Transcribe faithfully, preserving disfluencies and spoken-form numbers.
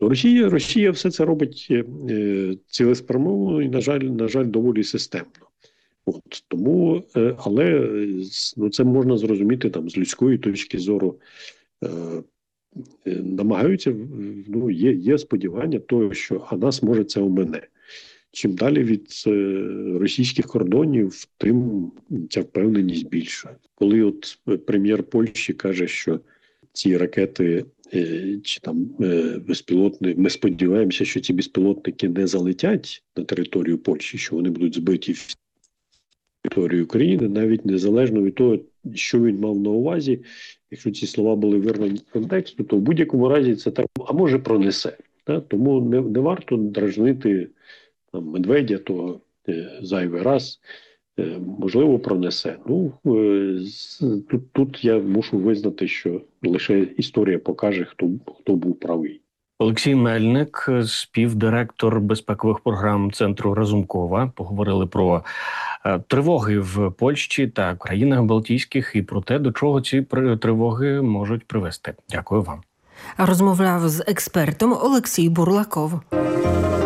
Росія, Росія все це робить е, цілеспрямовано і, на жаль, на жаль, доволі системно. От, тому, е, але ну, це можна зрозуміти там, з людської точки зору. Е, е, намагаються, ну, є, є сподівання того, що а нас може це омине. Чим далі від е, російських кордонів, тим ця впевненість більша. Коли от прем'єр Польщі каже, що ці ракети е, чи там е, безпілотні, ми сподіваємося, що ці безпілотники не залетять на територію Польщі, що вони будуть збиті в територію України, навіть незалежно від того, що він мав на увазі. Якщо ці слова були вирвані з контексту, то в будь-якому разі це так, а може пронесе. Да? Тому не, не варто дражнити там, Медведя, то е, зайвий раз, е, можливо, пронесе. Ну, е, тут, тут я мушу визнати, що лише історія покаже, хто, хто був правий. Олексій Мельник, співдиректор безпекових програм Центру Разумкова. Поговорили про е, тривоги в Польщі та країнах Балтійських і про те, до чого ці тривоги можуть привести. Дякую вам. Розмовляв з експертом Олексій Бурлаков.